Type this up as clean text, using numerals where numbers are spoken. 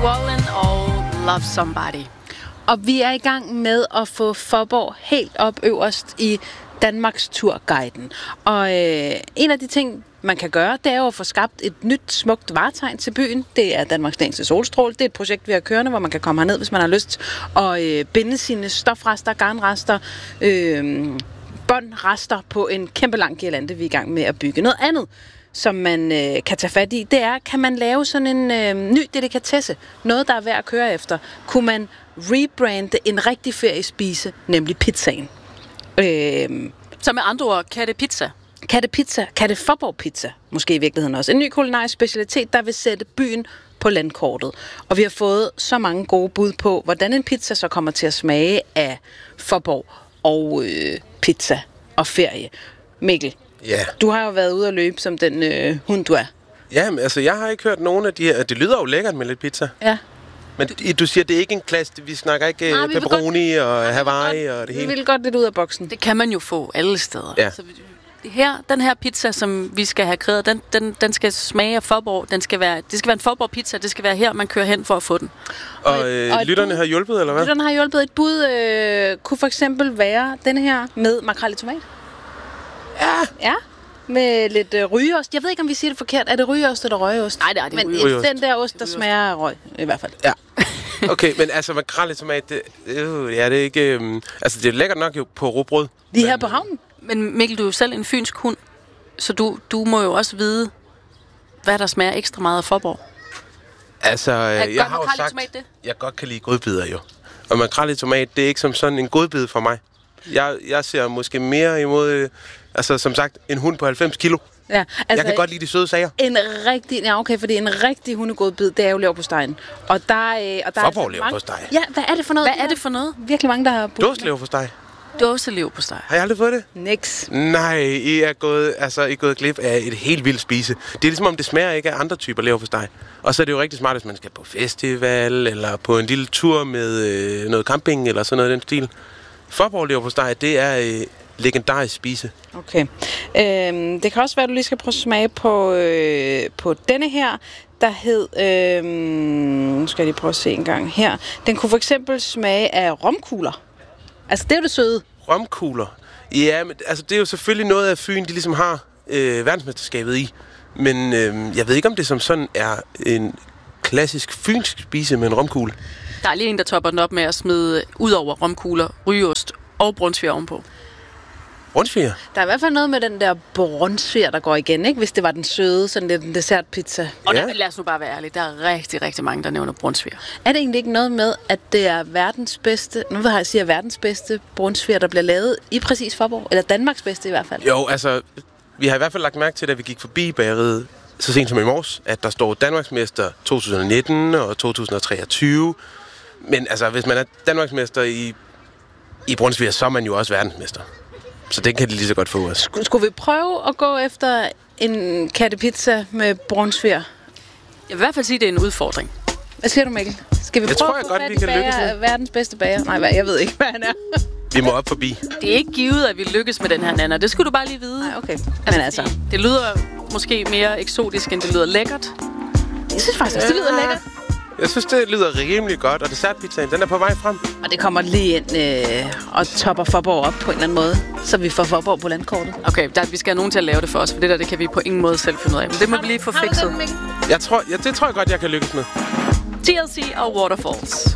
Wallen og Love Somebody. Og vi er i gang med at få Faaborg helt op øverst i Danmarks Turguiden. Og en af de ting, man kan gøre, det er jo at få skabt et nyt, smukt varetegn til byen. Det er Danmarks længste solstråle. Det er et projekt, vi har kørende, hvor man kan komme herned, hvis man har lyst, og binde sine stofrester, garnrester, båndrester på en kæmpe lang girlande, vi er i gang med at bygge. Noget andet, som man kan tage fat i, det er, kan man lave sådan en ny delikatesse, noget, der er værd at køre efter. Kunne man rebrande en rigtig feriespise, nemlig pizzaen. Så med andre ord, kattepizza. Kattepizza, katte Faaborg pizza, måske i virkeligheden også. En ny kulinarisk specialitet, der vil sætte byen på landkortet. Og vi har fået så mange gode bud på, hvordan en pizza så kommer til at smage af Faaborg og pizza og ferie. Mikkel, du har jo været ude at løbe som den hund, du er. Ja, men altså, jeg har ikke hørt nogen af de her. Det lyder jo lækkert med lidt pizza. Ja. Men du siger, det er ikke en klasse. Vi snakker ikke pepperoni og Hawaii og det hele. Vi vil godt lidt ud af boksen. Det kan man jo få alle steder. Ja. Så den her pizza, som vi skal have kreeret, den skal smage af Faaborg. Det skal være en Faaborg pizza. Det skal være her, man kører hen for at få den. Og lytterne har hjulpet, eller hvad? Lytterne har hjulpet. Et bud kunne for eksempel være denne her med makrel i tomat. Ja. Med lidt rygeost. Jeg ved ikke, om vi siger det forkert. Er det rygeost eller røgeost? Nej, det er det. Men den der ost, der smager af røg, i hvert fald. Ja. Okay, men altså makrel i tomat, det er ikke... altså, det er lækkert nok jo på rugbrød. Lige her på havnen. Men Mikkel, du er jo selv en fynsk hund, så du må jo også vide, hvad der smager ekstra meget af Faaborg. Altså, jeg har jo sagt, jeg godt kan lide godbidder jo. Og makrel i tomat, det er ikke som sådan en godbid for mig. Jeg ser måske mere imod... altså, som sagt, en hund på 90 kilo. Ja, altså, jeg kan godt lide de søde sager. Fordi en rigtig hundegodbid, det er jo leverpostejen. Og der Faaborg leverpostej. Ja, hvad er det for noget? Virkelig mange, der har brugt dåseleverpostej. Dåseleverpostej. Har jeg aldrig fået det? Niks. Nej, I er gået glip af et helt vildt spise. Det er ligesom om, det smager ikke af andre typer leverpostej. Og så er det jo rigtig smart, hvis man skal på festival, eller på en lille tur med noget camping, eller sådan noget i den stil. Faaborg leverpostej, det er legendarisk spise. Okay. Det kan også være, at du lige skal prøve at smage på denne her, der hed... nu skal jeg lige prøve at se en gang her. Den kunne for eksempel smage af romkugler. Altså, det er jo det søde. Romkugler? Ja, men altså, det er jo selvfølgelig noget af Fyn, de ligesom har verdensmesterskabet i. Men jeg ved ikke, om det som sådan er en klassisk fynsk spise med en romkugle. Der er lige en, der topper den op med at smide ud over romkugler, rygeost og brunsviger ovenpå. Brunsviger? Der er i hvert fald noget med den der brunsviger, der går igen, ikke? Hvis det var den søde, sådan lidt en dessertpizza. Og lad os nu bare være ærlige, der er rigtig, rigtig mange, der nævner brunsviger. Er det egentlig ikke noget med, at det er verdens bedste, nu vil jeg sige verdens bedste brunsviger, der bliver lavet i præcis Faaborg? Eller Danmarks bedste i hvert fald? Jo, altså, vi har i hvert fald lagt mærke til, da vi gik forbi bageriet så sent som i morges, at der står Danmarksmester 2019 og 2023. Men altså, hvis man er Danmarksmester i brunsviger, så er man jo også verdensmester. Så det kan de lige så godt få os. Skulle vi prøve at gå efter en kattepizza med brunsviger? Jeg vil i hvert fald sige, at det er en udfordring. Hvad siger du, Mikkel? Skal vi prøve at få fat i verdens bedste bager? Nej, jeg ved ikke, hvad han er. Vi må op forbi. Det er ikke givet, at vi lykkes med den her, Nana. Det skulle du bare lige vide. Nej, okay. Men altså. Det lyder måske mere eksotisk, end det lyder lækkert. Jeg synes faktisk, det lyder lækkert. Jeg synes, det lyder rimelig godt, og dessertpizzaen, den er på vej frem. Og det kommer lige ind og topper Faaborg op på en eller anden måde, så vi får Faaborg på landkortet. Okay, vi skal have nogen til at lave det for os, for det kan vi på ingen måde selv finde ud af. Men det må vi lige få fikset. Det tror jeg godt, jeg kan lykkes med. TLC og Waterfalls.